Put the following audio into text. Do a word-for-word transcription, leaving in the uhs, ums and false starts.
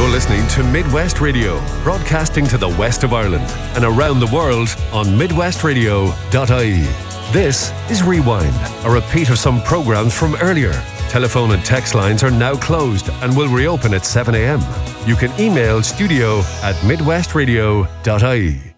listening to Midwest Radio, broadcasting to the west of Ireland and around the world on midwest radio dot I E. This is Rewind, a repeat of some programs from earlier. Telephone and text lines are now closed and will reopen at seven a.m. You can email studio at midwest radio dot I E.